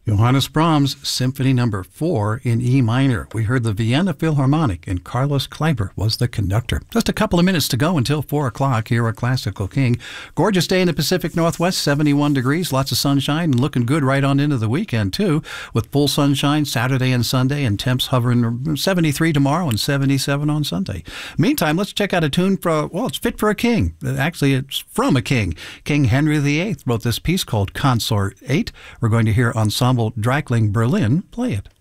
Johannes Brahms' Symphony No. 4 in E minor. We heard the Vienna Philharmonic, and Carlos Kleiber was the conductor. Just a couple of minutes to go until 4 o'clock here at Classical King. Gorgeous day in the Pacific Northwest, 71 degrees, lots of sunshine, and looking good right on into the weekend, too, with full sunshine Saturday and Sunday, and temps hovering 73 tomorrow and 77 on Sunday. Meantime, let's check out a tune it's fit for a king. Actually, it's from a king. King Henry VIII wrote this piece called Consort 8. We're going to hear Ensemble Dreikling Berlin play it.